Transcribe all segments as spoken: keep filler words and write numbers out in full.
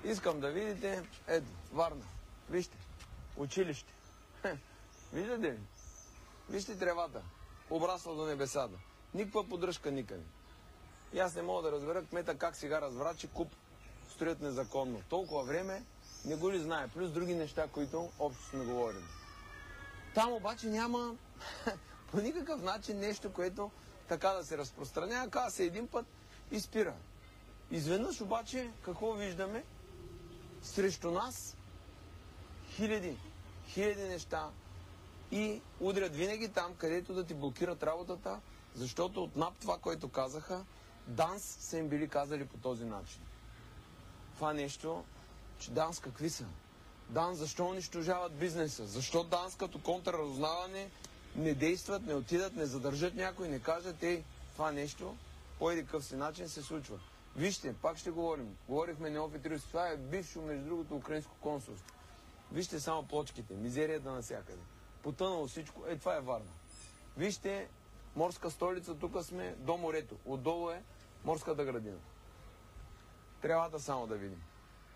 Искам да видите, ето, Варна. Вижте, училище. Виждате ли? Вижте тревата, обрасла до небесата. Никаква поддръжка никъде. И аз не мога да разбера кмета как сега разбра, че КУП строят незаконно. Толкова време не го ли знае. Плюс други неща, които общо сме говорили. Там обаче няма по никакъв начин нещо, което така да се разпространява. Казва се един път и спира. Изведнъж обаче какво виждаме? Срещу нас хиляди, хиляди неща и удрят винаги там, където да ти блокират работата, защото от НАП това, което казаха, ДАНС са им били казали по този начин. Това нещо, че ДАНС какви са? ДАНС защо унищожават бизнеса? Защо ДАНС като контрразузнаване не действат, не отидат, не задържат някой, не кажат, ей, това нещо по един къв си начин се случва. Вижте, пак ще говорим. Говорихме неофитри, това е бившо, между другото, украинско консулство. Вижте само плочките, мизерията навсякъде. Потънало всичко. Е, това е Варна. Вижте, морска столица, тук сме до морето. Отдолу е морската градина. Трябвата само да видим.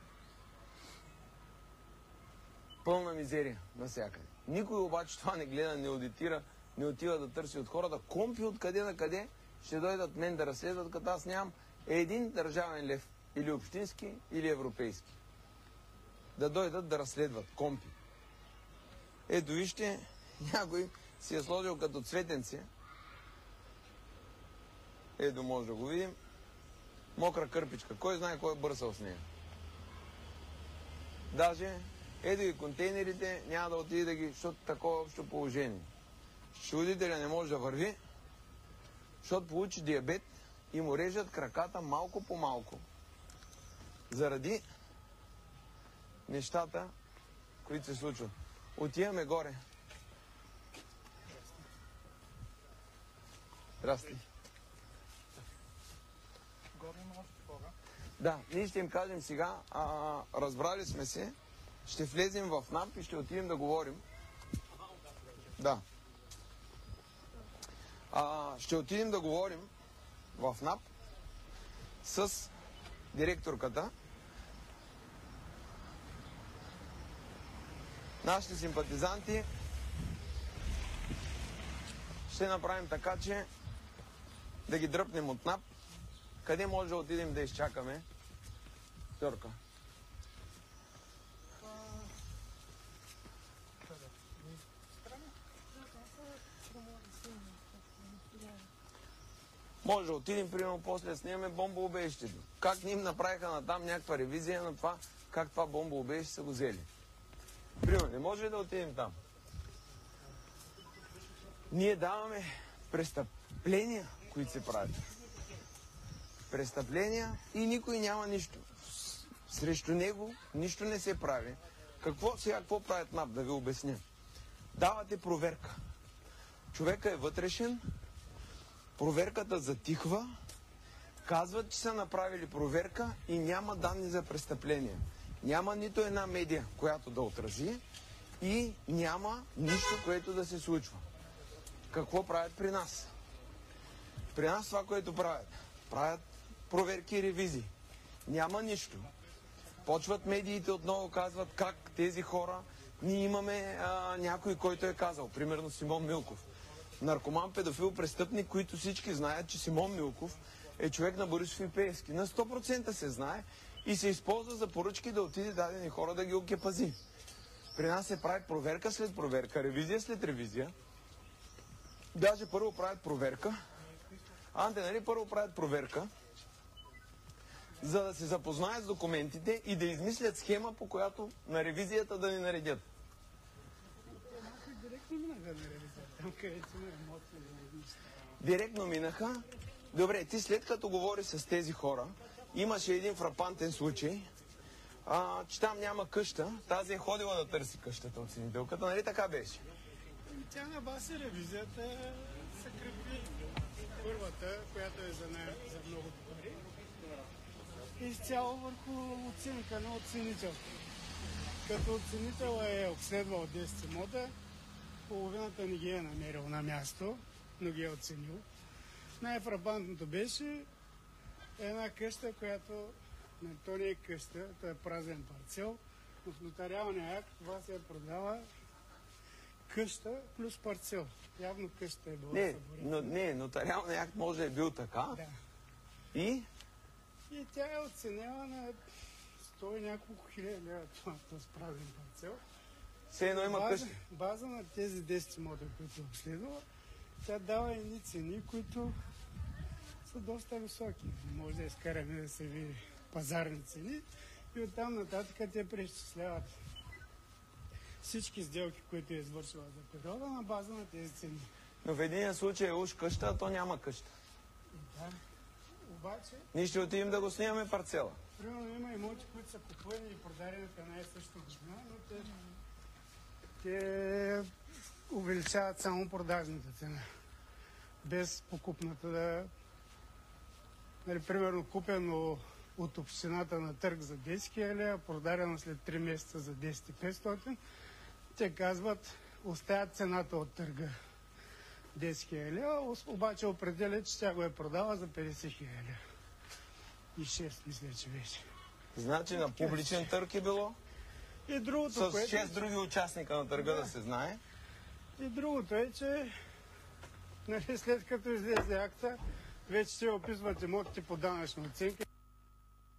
Пълна мизерия навсякъде. Никой обаче това не гледа, не аудитира, не отива да търси от хората. Компи откъде на къде ще дойдат мен да разследват, като аз нямам един държавен лев. Или общински, или европейски. Да дойдат да разследват компи. Ето вижте, някой си е сложил като цветенце. Ето може да го видим. Мокра кърпичка. Кой знае кой е бърсал с нея. Даже ето и контейнерите няма да отиде да ги, защото такова е общо положение. Счетоводителя не може да върви, защото получи диабет и му режат краката малко по малко. Заради нещата, които се случват. Отиваме горе. Здрасти. Горе има още хора. Да, ние ще им кажем сега, а, разбрали сме се, ще влезем в НАП и ще отидем да говорим. Да. А, ще отидем да говорим в НАП с директорката. Нашите симпатизанти ще направим така, че да ги дръпнем от НАП. Къде може да отидем да изчакаме? Търка. Може да отидем, примерно, после да снимаме бомбоубежището. Как ни им направиха на там някаква ревизия на това, как това бомбоубежище са го взели. Примерно, не може ли да отидем там? Ние даваме престъпления, които се правят. Престъпления и никой няма нищо. Срещу него нищо не се прави. Какво сега, какво правят НАП, да ви обясня? Давате проверка. Човека е вътрешен, проверката затихва, казват, че са направили проверка и няма данни за престъпления. Няма нито една медия, която да отрази и няма нищо, което да се случва. Какво правят при нас? При нас това, което правят, правят проверки и ревизии. Няма нищо. Почват медиите отново, казват как тези хора, ние имаме а, някой, който е казал, примерно Симон Милков. Наркоман, педофил, престъпник, които всички знаят, че Симон Милков е човек на Борисов и Пеевски. На сто процента се знае и се използва за поръчки да отиде дадени хора да ги окепази. При нас се прави проверка след проверка, ревизия след ревизия. Даже първо правят проверка. Анте, нали, първо правят проверка, за да се запознаят с документите и да измислят схема, по която на ревизията да ни наредят. Директно минаха на ревизията, там където има емоции. Директно минаха. Добре, ти след като говори с тези хора, имаше един фрапантен случай, а, че там няма къща. Тази е ходила да търси къщата оценителката, нали така беше? Тя на база ревизията се крепи. Първата, която е за, не, за много пари, изцяло върху оценка на оценител. Като оценител е обследвал десет имота, половината не ги е намерил на място, но ги е оценил. Най-фрапантното беше една къща, която Не, то не е къща, то е празен парцел. Но в нотариалния акт това се продава къща плюс парцел. Явно къща е била Не, съборена. но, не, нотариалният акт може да е бил така. Да. И И тя е оценена на сто и няколко хиляди лева това, този празен парцел. все едно има база, къща. база на тези десет имота, които обследва, тя дава едни цени, които са доста високи. Може да изкараме да се види пазарни цени и оттам нататък те преизчисляват всички сделки, които е извършила за периода на база на тези цени. Но в един случай е уж къща, а то няма къща. Да. Обаче, Ние ще отидем да го снимаме парцела. примерно има имоти, които са купувани и продадени в една и съща година, но те, те увеличават само продажната цена. Без покупната да... Нали, примерно купено от общината на търг за десет хиляди, а продадено след три месеца за десет хиляди и петстотин, те казват, оставят цената от търга десет хиляди, обаче определят, че тя го е продала за петдесет хиляди. И шест, мисля, че беше. Значи на публичен търг е било. И другото, С което... шест други участника на търга да се знае. И другото е, че нали, след като излезе акта, вече се описват имотите по данъчна оценка.